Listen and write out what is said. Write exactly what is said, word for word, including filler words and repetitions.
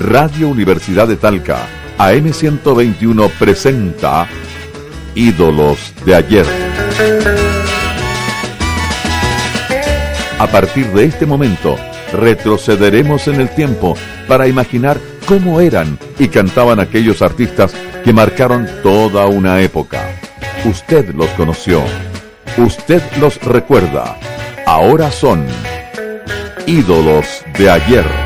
Radio Universidad de Talca, A M ciento veintiuno presenta Ídolos de ayer. A partir de este momento, retrocederemos en el tiempo para imaginar cómo eran y cantaban aquellos artistas que marcaron toda una época. Usted los conoció, usted los recuerda. Ahora son Ídolos de ayer.